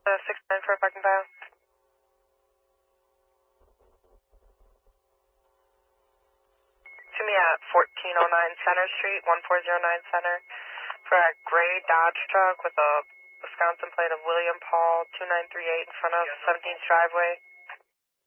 6-9 for a parking file. To me at 1409 Center Street, 1409 Center, for a gray Dodge truck with a Wisconsin plate of William Paul 2938 in front of 17th driveway.